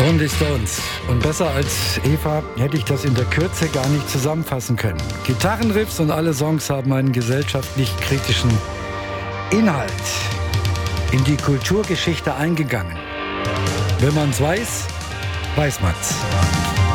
Und die Stones. Und besser als Eva hätte ich das in der Kürze gar nicht zusammenfassen können. Gitarrenriffs und alle Songs haben einen gesellschaftlich-kritischen Inhalt. In die Kulturgeschichte eingegangen. Wenn man's weiß, weiß man's.